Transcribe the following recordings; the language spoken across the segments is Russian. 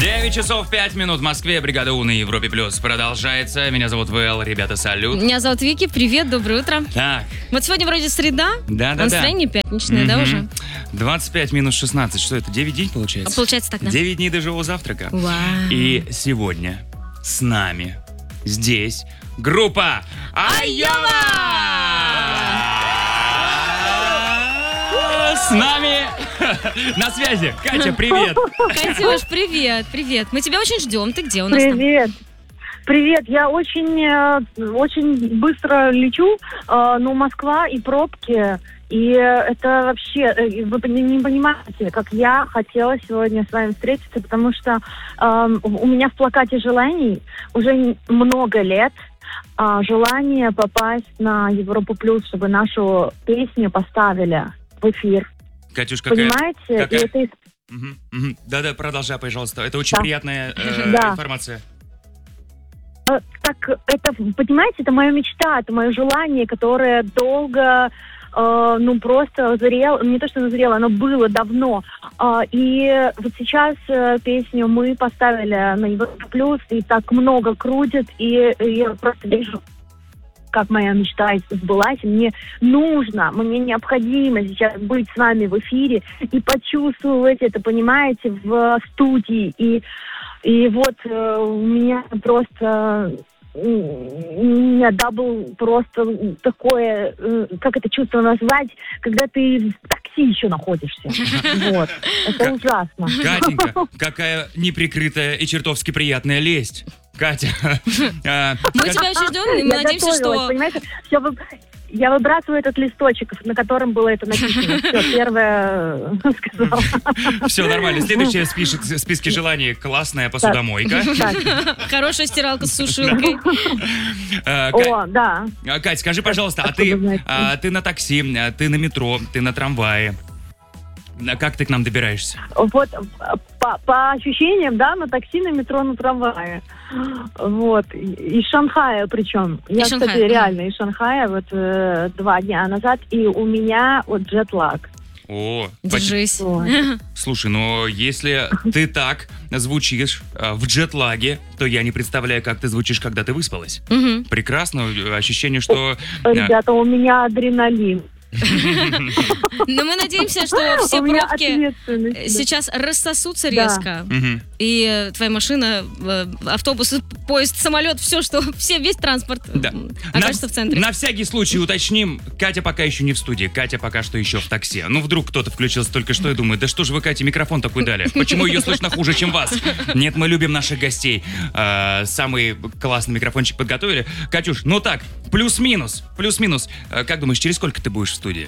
9 часов 5 минут в Москве. Бригада У на Европе Плюс продолжается. Меня зовут ВЛ. Ребята, салют. Меня зовут Вики. Привет, доброе утро. Так. Вот сегодня вроде среда. Да. Настроение пятничное, да, уже? 25 минус 16. Что это, 9 дней получается? Получается так, да. 9 дней до живого завтрака. Вау. И сегодня с нами здесь группа Айова! С нами на связи. Катя, привет. Катюш, привет. Мы тебя очень ждем. Ты где у нас? Привет, я очень быстро лечу, но Москва и пробки, и это вообще, вы не понимаете, как я хотела сегодня с вами встретиться, потому что у меня в плакате желаний уже много лет желание попасть на Европу Плюс, чтобы нашу песню поставили в эфир. Катюш, понимаете? И это... Да, продолжай, пожалуйста. Это очень приятная информация. Так, это, понимаете, это моя мечта, это мое желание, которое долго, просто зрело, не то что назрело, оно было давно. И вот сейчас песню мы поставили на Европу Плюс, и так много крутит, и я просто вижу, как моя мечта сбылась. Мне необходимо сейчас быть с вами в эфире и почувствовать это, понимаете, в студии. И вот у меня просто... У меня дабл просто такое, как это чувство назвать, когда ты в такси еще находишься. Вот. Это ужасно. Катенька, какая неприкрытая и чертовски приятная лесть. Катя. Мы тебя очень ждем, и мы надеемся, что... Понимаете, я выбрасываю этот листочек, на котором было это написано. Все, первое сказала. Все нормально. Следующее в списке желаний — классная посудомойка. Хорошая стиралка с сушилкой. О, да. Кать, скажи, пожалуйста, а ты на такси, ты на метро, ты на трамвае? Как ты к нам добираешься? Вот, по ощущениям, да, на такси, на метро, на трамвае. Вот. Из Шанхая причем. Я, кстати, реально из Шанхая 2 дня назад, и у меня вот джетлаг. О, держись. Слушай, но если ты так звучишь в джетлаге, то я не представляю, как ты звучишь, когда ты выспалась. Прекрасно. Ощущение, что... Ребята, у меня адреналин. Но мы надеемся, что все пробки сейчас рассосутся резко. И твоя машина, автобус, поезд, самолет, весь транспорт окажется в центре. На всякий случай уточним, Катя пока еще не в студии, Катя пока что еще в такси. Ну, вдруг кто-то включился только что и думает, да что же вы, Кате, микрофон такой дали? Почему ее слышно хуже, чем вас? Нет, мы любим наших гостей. Самый классный микрофончик подготовили. Катюш, ну так, плюс-минус. Как думаешь, через сколько ты будешь в студии?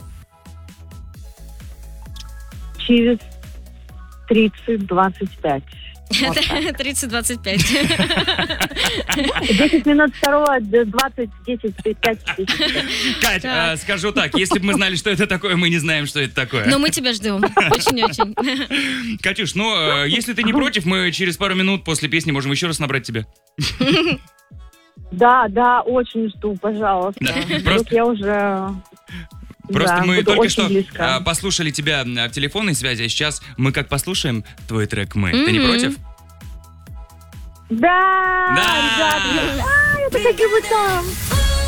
Через 30-25. 30-25. 10 минут второго, 20, 10, 5, 10. Кать, скажу так, если бы мы знали, что это такое, мы не знаем, что это такое. Но мы тебя ждем. Очень-очень. Катюш, если ты не против, мы через пару минут после песни можем еще раз набрать тебя. Да, очень жду, пожалуйста. Просто я уже... Просто мы только что близко. послушали тебя в телефонной связи, а сейчас мы как послушаем твой трек «Мы». Ты не против? Да! Ребята, я так и там.